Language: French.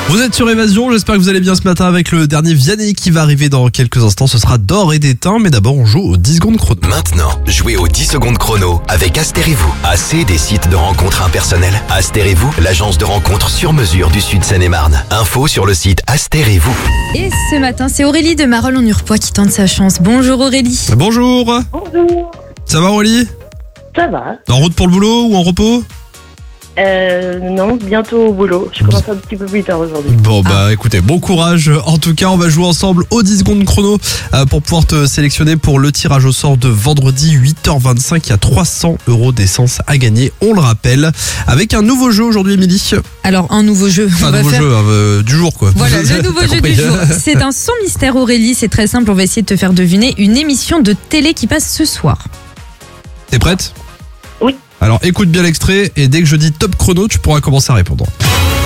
Vous êtes sur Évasion, j'espère que vous allez bien ce matin avec le dernier Vianney qui va arriver dans quelques instants. Ce sera d'or et d'étain, mais d'abord on joue aux 10 secondes chrono. Maintenant, jouez aux 10 secondes chrono avec Astérez-vous. AC des sites de rencontres impersonnelles. Astérez-vous, l'agence de rencontres sur mesure du Sud Seine-et-Marne. Info sur le site Astérez-vous. Et ce matin, c'est Aurélie de Marolles en Urpois qui tente sa chance. Bonjour Aurélie. Bonjour. Bonjour. Ça va Aurélie? Ça va? En route pour le boulot ou en repos? Non, bientôt au boulot. Je commence un petit peu plus tard aujourd'hui. Bon écoutez, bon courage. En tout cas, on va jouer ensemble aux 10 secondes chrono pour pouvoir te sélectionner pour le tirage au sort de vendredi 8h25. Il y a 300 € d'essence à gagner, on le rappelle, avec un nouveau jeu aujourd'hui, Émilie. Alors, un nouveau jeu. Enfin, un nouveau jeu du jour, quoi. Voilà, le nouveau jeu du jour. C'est un son mystère, Aurélie. C'est très simple. On va essayer de te faire deviner une émission de télé qui passe ce soir. T'es prête? Oui. Alors écoute bien l'extrait et dès que je dis top chrono, tu pourras commencer à répondre.